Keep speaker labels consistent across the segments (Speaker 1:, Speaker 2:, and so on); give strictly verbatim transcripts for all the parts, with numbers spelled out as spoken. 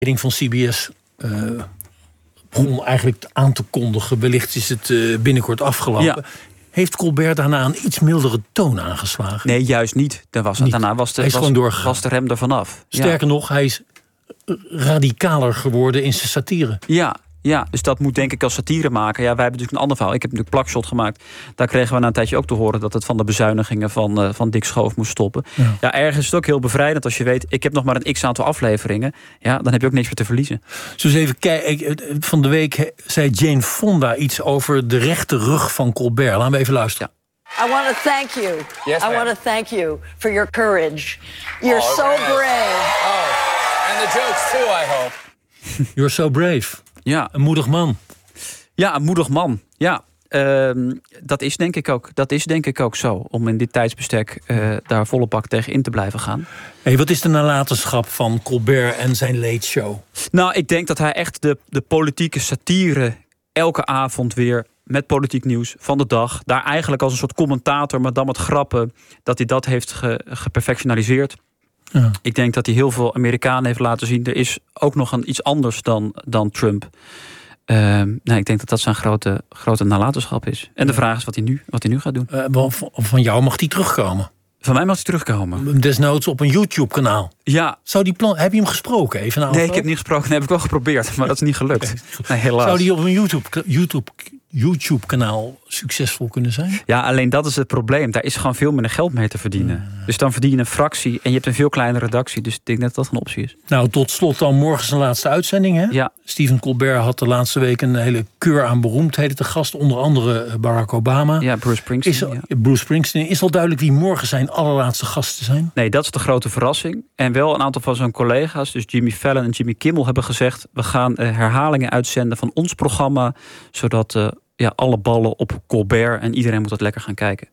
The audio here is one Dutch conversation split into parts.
Speaker 1: van C B S uh, begon eigenlijk aan te kondigen. Wellicht is het uh, binnenkort afgelopen. Ja. Heeft Colbert daarna een iets mildere toon aangeslagen?
Speaker 2: Nee, juist niet. Daar was,
Speaker 1: niet.
Speaker 2: Daarna was de,
Speaker 1: hij is
Speaker 2: was,
Speaker 1: gewoon doorgegaan.
Speaker 2: was de rem er vanaf.
Speaker 1: Sterker
Speaker 2: ja.
Speaker 1: nog, hij is radicaler geworden in zijn satire.
Speaker 2: Ja. Ja, dus dat moet denk ik als satire maken. Ja, wij hebben natuurlijk een ander verhaal. Ik heb natuurlijk Plakshot gemaakt. Daar kregen we na een tijdje ook te horen dat het van de bezuinigingen van, uh, van Dick Schoof moest stoppen. Ja. ja, ergens is het ook heel bevrijdend als je weet, ik heb nog maar een x-aantal afleveringen. Ja, dan heb je ook niks meer te verliezen.
Speaker 1: Dus even kijken. Van de week zei Jane Fonda iets over de rechte rug van Colbert. Laten we even luisteren.
Speaker 2: Ja.
Speaker 3: I want to thank you.
Speaker 4: Yes,
Speaker 3: I want to thank you for your courage. You're oh, so nice. brave.
Speaker 4: Oh, and the jokes too, I hope.
Speaker 1: You're so brave.
Speaker 2: Ja.
Speaker 1: Een moedig man.
Speaker 2: Ja, een moedig man. Ja, uh, dat is denk ik ook. Dat is denk ik ook zo. Om in dit tijdsbestek uh, daar volle bak tegen in te blijven gaan.
Speaker 1: Hey, wat is de nalatenschap van Colbert en zijn Late Show?
Speaker 2: Nou, ik denk dat hij echt de, de politieke satire elke avond weer met politiek nieuws van de dag, daar eigenlijk als een soort commentator, maar dan met grappen, dat hij dat heeft ge, geperfectionaliseerd. Ja. Ik denk dat hij heel veel Amerikanen heeft laten zien. Er is ook nog een, iets anders dan, dan Trump. Uh, nou, ik denk dat dat zijn grote, grote nalatenschap is. En de vraag is wat hij nu, wat hij nu gaat doen.
Speaker 1: Uh, van jou mag hij terugkomen?
Speaker 2: Van mij mag hij terugkomen.
Speaker 1: Desnoods op een YouTube-kanaal.
Speaker 2: Ja.
Speaker 1: Zou die plan, heb je hem gesproken? Even
Speaker 2: nee, ik heb niet gesproken. Nee, heb ik wel geprobeerd. Maar dat is niet gelukt. Nee, helaas.
Speaker 1: Zou die op een YouTube, YouTube, YouTube-kanaal succesvol kunnen zijn?
Speaker 2: Ja, alleen dat is het probleem. Daar is gewoon veel minder geld mee te verdienen. Uh. Dus dan verdien je een fractie en je hebt een veel kleinere redactie. Dus ik denk dat dat een optie is.
Speaker 1: Nou, tot slot dan morgen zijn laatste uitzending. Hè?
Speaker 2: Ja.
Speaker 1: Stephen Colbert had de laatste week een hele keur aan beroemdheden te gast. Onder andere Barack Obama.
Speaker 2: Ja, Bruce Springsteen.
Speaker 1: Is al,
Speaker 2: ja.
Speaker 1: Bruce Springsteen. Is al duidelijk wie morgen zijn allerlaatste gasten zijn?
Speaker 2: Nee, dat is de grote verrassing. En wel een aantal van zijn collega's, dus Jimmy Fallon en Jimmy Kimmel, hebben gezegd, we gaan uh, herhalingen uitzenden van ons programma, zodat uh, ja, alle ballen op Colbert en iedereen moet dat lekker gaan kijken.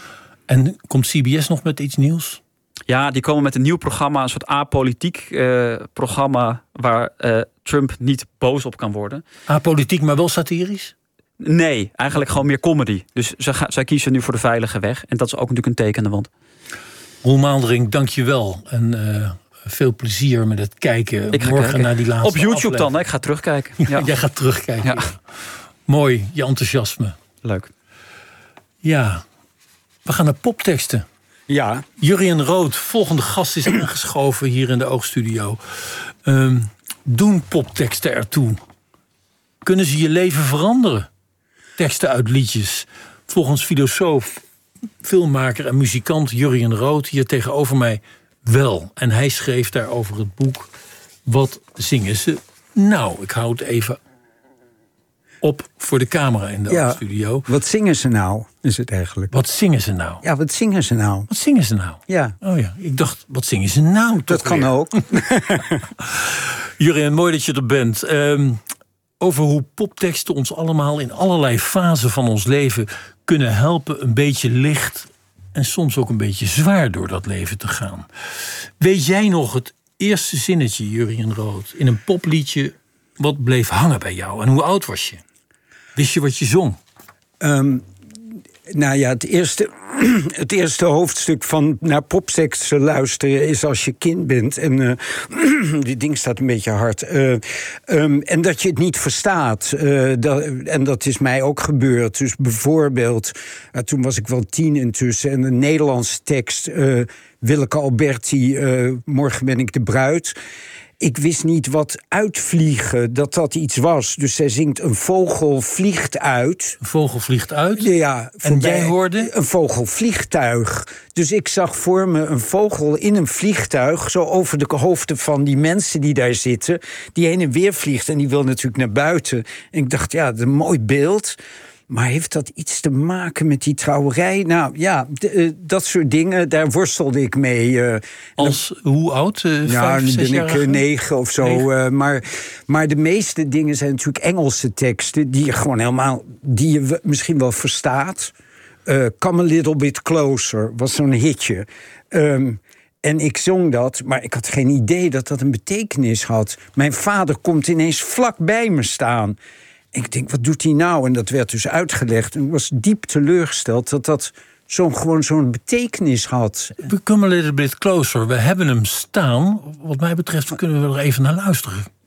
Speaker 1: En komt C B S nog met iets nieuws?
Speaker 2: Ja, die komen met een nieuw programma, een soort apolitiek uh, programma waar uh, Trump niet boos op kan worden.
Speaker 1: Apolitiek, maar wel satirisch?
Speaker 2: Nee, eigenlijk gewoon meer comedy. Dus zij, zij kiezen nu voor de veilige weg. En dat is ook natuurlijk een teken aan de wand.
Speaker 1: Roel Maandering, dank je wel. En uh, veel plezier met het kijken
Speaker 2: ik ga
Speaker 1: morgen
Speaker 2: kijken.
Speaker 1: naar die laatste
Speaker 2: Op YouTube
Speaker 1: aflevering.
Speaker 2: dan, hè? Ik ga terugkijken.
Speaker 1: Ja. Jij gaat terugkijken.
Speaker 2: Ja.
Speaker 1: Ja. Mooi, je enthousiasme.
Speaker 2: Leuk.
Speaker 1: Ja, we gaan naar popteksten.
Speaker 5: Ja.
Speaker 1: Jurjen Rood, volgende gast, is aangeschoven hier in de Oogstudio. Um, doen popteksten ertoe? Kunnen ze je leven veranderen? Teksten uit liedjes. Volgens filosoof, filmmaker en muzikant Jurjen Rood hier tegenover mij wel. En hij schreef daarover het boek Wat zingen ze nou? Ik hou het even op voor de camera in de
Speaker 5: ja,
Speaker 1: studio.
Speaker 5: Wat zingen ze nou, is het eigenlijk.
Speaker 1: Wat zingen ze nou?
Speaker 5: Ja, wat zingen ze nou?
Speaker 1: Wat zingen ze nou?
Speaker 5: Ja.
Speaker 1: Oh ja, ik dacht, wat zingen ze nou?
Speaker 5: Dat kan
Speaker 1: weer?
Speaker 5: ook.
Speaker 1: Jurjen, mooi dat je er bent. Um, over hoe popteksten ons allemaal in allerlei fasen van ons leven kunnen helpen een beetje licht en soms ook een beetje zwaar door dat leven te gaan. Weet jij nog het eerste zinnetje, Jurjen Rood, in een popliedje wat bleef hangen bij jou? En hoe oud was je? Wist je wat je zong?
Speaker 5: Um, nou ja, het eerste, het eerste hoofdstuk van naar popteksten luisteren is als je kind bent. En uh, die ding staat een beetje hard. Uh, um, en dat je het niet verstaat. Uh, dat, en dat is mij ook gebeurd. Dus bijvoorbeeld, uh, toen was ik wel tien intussen. En een Nederlandse tekst, uh, Willeke Alberti, uh, Morgen ben ik de bruid. Ik wist niet wat uitvliegen, dat dat iets was. Dus zij zingt een vogel vliegt uit.
Speaker 1: Een vogel vliegt uit?
Speaker 5: Ja.
Speaker 1: En jij hoorde?
Speaker 5: Een vogelvliegtuig. Dus ik zag voor me een vogel in een vliegtuig, zo over de hoofden van die mensen die daar zitten, die heen en weer vliegt en die wil natuurlijk naar buiten. En ik dacht, ja, dat is een mooi beeld. Maar heeft dat iets te maken met die trouwerij? Nou ja, d- uh, dat soort dingen, daar worstelde ik mee. Uh,
Speaker 1: Als dan, hoe oud? Uh,
Speaker 5: ja,
Speaker 1: vijf,
Speaker 5: nu
Speaker 1: zes
Speaker 5: ben ik uh, negen of zo. Negen. Uh, maar, maar de meeste dingen zijn natuurlijk Engelse teksten die je gewoon helemaal, die je misschien wel verstaat. Uh, Come a Little Bit Closer was zo'n hitje. Um, En ik zong dat, maar ik had geen idee dat dat een betekenis had. Mijn vader komt ineens vlak bij me staan. Ik denk, wat doet hij nou? En dat werd dus uitgelegd. En ik was diep teleurgesteld dat dat zo, gewoon zo'n betekenis had.
Speaker 1: We come a little bit closer. We hebben hem staan. Wat mij betreft kunnen we er even naar luisteren.